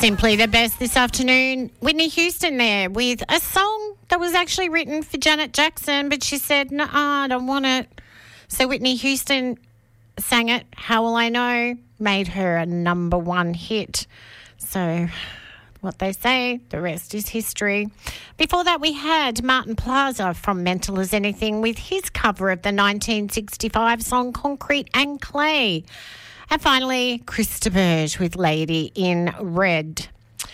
Simply the best this afternoon. Whitney Houston there with a song that was actually written for Janet Jackson, but she said, no, I don't want it. So Whitney Houston sang it. How Will I Know? Made her a number one hit. So what they say, the rest is history. Before that, we had Martin Plaza from Mental as Anything with his cover of the 1965 song Concrete and Clay. And finally, Chris de Burgh with Lady in Red.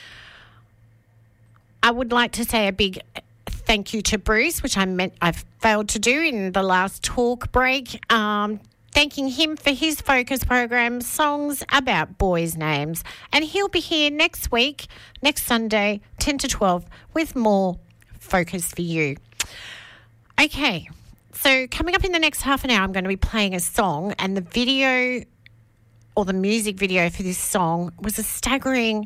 I would like to say a big thank you to Bruce, which I've failed to do in the last talk break. Thanking him for his focus program, Songs About Boys' Names. And he'll be here next week, next Sunday, 10 to 12, with more focus for you. Okay, so coming up in the next half an hour, I'm going to be playing a song, and the video or the music video for this song was a staggering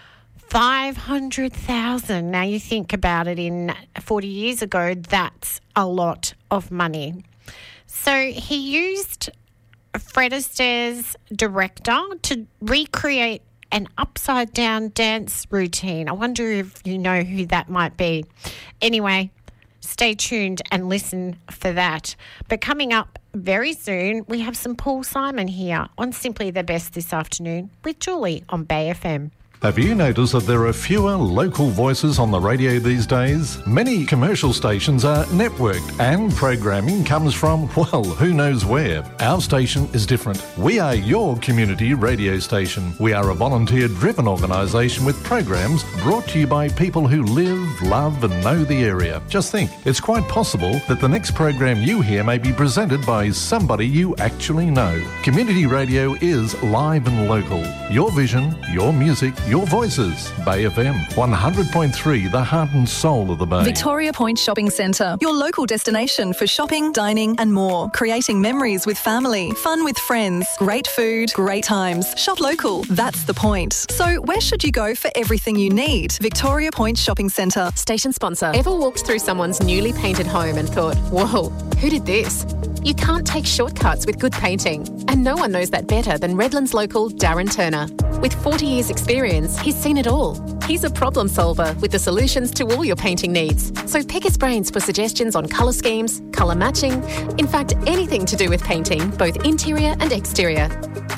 500,000. Now you think about it, in 40 years ago, that's a lot of money. So he used Fred Astaire's director to recreate an upside-down dance routine. I wonder if you know who that might be. Anyway, stay tuned and listen for that. But coming up very soon, we have some Paul Simon here on Simply the Best this afternoon with Julie on Bay FM. Have you noticed that there are fewer local voices on the radio these days? Many commercial stations are networked and programming comes from, well, who knows where. Our station is different. We are your community radio station. We are a volunteer-driven organisation with programs brought to you by people who live, love and know the area. Just think, it's quite possible that the next program you hear may be presented by somebody you actually know. Community radio is live and local. Your vision, your music, your voices. Bay FM 100.3, the heart and soul of the Bay. Victoria Point Shopping Centre, your local destination for shopping, dining and more. Creating memories with family, fun with friends, great food, great times. Shop local, that's the point. So where should you go for everything you need? Victoria Point Shopping Centre. Station sponsor. Ever walked through someone's newly painted home and thought, whoa, who did this? You can't take shortcuts with good painting. And no one knows that better than Redlands local Darren Turner. With 40 years experience, he's seen it all. He's a problem solver with the solutions to all your painting needs. So pick his brains for suggestions on colour schemes, colour matching, in fact, anything to do with painting, both interior and exterior.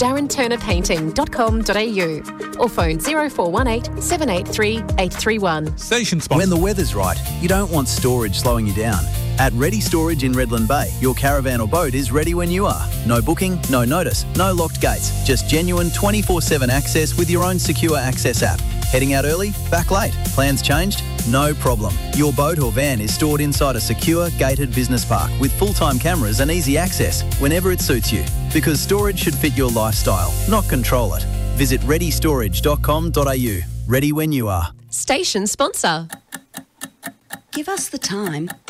DarrenTurnerPainting.com.au or phone 0418 783 831. Station sponsor. When the weather's right, you don't want storage slowing you down. At Ready Storage in Redland Bay, your caravan or boat is ready when you are. No booking, no notice, no locked gates. Just genuine 24/7 access with your own secure access app. Heading out early? Back late? Plans changed? No problem. Your boat or van is stored inside a secure, gated business park with full-time cameras and easy access whenever it suits you. Because storage should fit your lifestyle, not control it. Visit readystorage.com.au. Ready when you are. Station sponsor. Give us the time